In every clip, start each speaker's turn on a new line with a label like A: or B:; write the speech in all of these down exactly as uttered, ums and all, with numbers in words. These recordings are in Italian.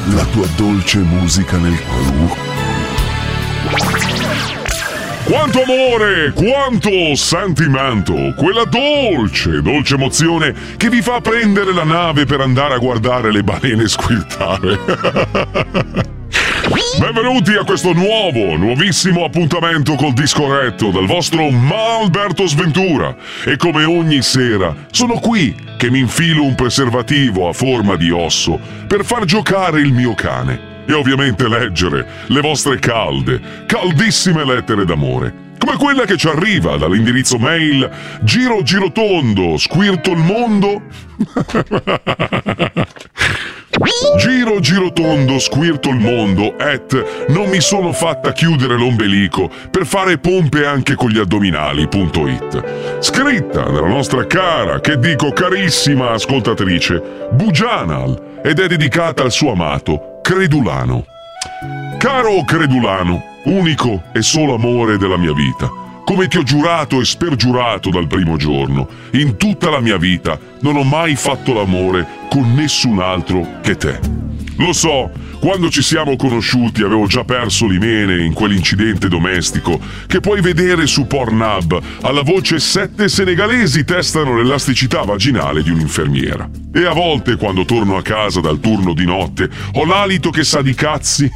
A: la tua dolce musica nel cuore. Quanto amore, quanto sentimento, quella dolce, dolce emozione che vi fa prendere la nave per andare a guardare le balene squirtare. Benvenuti a questo nuovo, nuovissimo appuntamento col disco retto dal vostro Malberto Sventura. E come ogni sera sono qui che mi infilo un preservativo a forma di osso per far giocare il mio cane. E ovviamente leggere le vostre calde, caldissime lettere d'amore, come quella che ci arriva dall'indirizzo mail giro girotondo squirto il mondo giro girotondo squirto il mondo at non mi sono fatta chiudere l'ombelico per fare pompe anche con gli addominali.it, scritta dalla nostra cara, che dico carissima ascoltatrice Bugianal, ed è dedicata al suo amato Credulano. Caro Credulano, unico e solo amore della mia vita, come ti ho giurato e spergiurato dal primo giorno, in tutta la mia vita non ho mai fatto l'amore con nessun altro che te. Lo so, quando ci siamo conosciuti avevo già perso l'imene in quell'incidente domestico che puoi vedere su Pornhub. Alla voce sette senegalesi testano l'elasticità vaginale di un'infermiera. E a volte quando torno a casa dal turno di notte ho l'alito che sa di cazzi.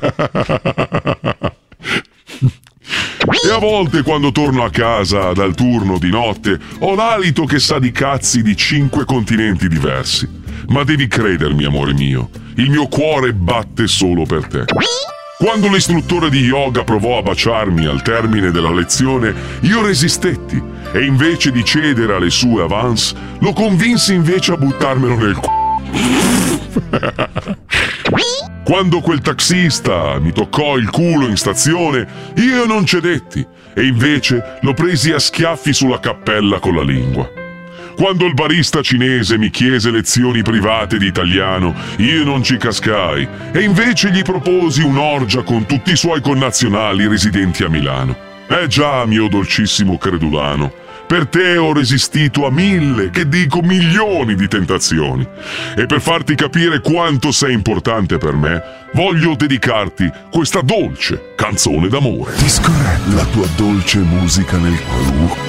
A: E a volte quando torno a casa dal turno di notte ho l'alito che sa di cazzi di cinque continenti diversi. Ma devi credermi, amore mio, il mio cuore batte solo per te. Quando l'istruttore di yoga provò a baciarmi al termine della lezione, io resistetti e invece di cedere alle sue avance, lo convinsi invece a buttarmelo nel c***o. Quando quel taxista mi toccò il culo in stazione, io non cedetti e invece lo presi a schiaffi sulla cappella con la lingua. Quando il barista cinese mi chiese lezioni private di italiano, io non ci cascai e invece gli proposi un'orgia con tutti i suoi connazionali residenti a Milano. Eh già, mio dolcissimo Credulano, per te ho resistito a mille, che dico milioni di tentazioni. E per farti capire quanto sei importante per me, voglio dedicarti questa dolce canzone d'amore. Disco retto, la tua dolce musica nel cuore.